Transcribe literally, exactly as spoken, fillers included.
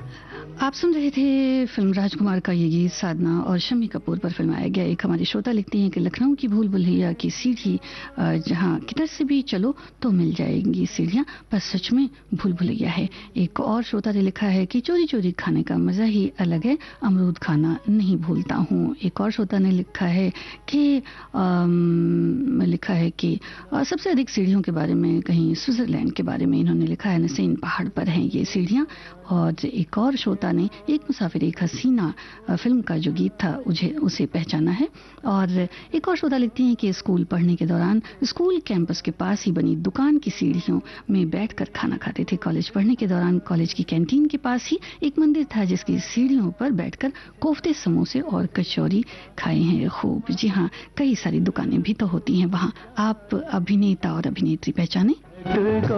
आप सुन रहे थे फिल्म राजकुमार का ये गीत साधना और शम्मी कपूर पर फिल्माया गया। एक हमारी श्रोता लिखती हैं कि लखनऊ की भूल भुलैया की सीढ़ी जहां किधर से भी चलो तो मिल जाएंगी सीढ़ियां, पर सच में भूल भुलैया है। एक और श्रोता ने लिखा है कि चोरी चोरी खाने का मजा ही अलग है, अमरूद खाना नहीं भूलता हूँ। एक और श्रोता ने लिखा है कि लिखा है कि आ, सबसे अधिक सीढ़ियों के बारे में कहीं स्विट्जरलैंड के बारे में इन्होंने लिखा है, नसीन पहाड़ पर हैं ये सीढ़ियां। और एक और श्रोता ने एक मुसाफिर एक हसीना फिल्म का जो गीत था उसे उसे पहचाना है। और एक और श्रोता लिखती हैं कि स्कूल पढ़ने के दौरान स्कूल कैंपस के पास ही बनी दुकान की सीढ़ियों में बैठकर खाना खाते थे। कॉलेज पढ़ने के दौरान कॉलेज की कैंटीन के पास ही एक मंदिर था जिसकी सीढ़ियों पर बैठकर कोफ्ते, समोसे और कचौरी खाए हैं खूब। जी हाँ, कई सारी दुकानें भी तो होती हैं वहाँ। आप अभिनेता और अभिनेत्री पहचाने?